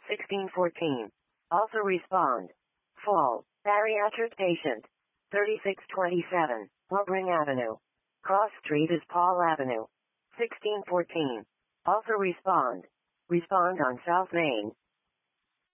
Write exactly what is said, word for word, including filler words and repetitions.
sixteen fourteen. Also respond. Fall. Bariatric patient. thirty-six twenty-seven. Auburn Avenue. Cross Street is Paul Avenue. sixteen fourteen. Also respond. Respond on South Main.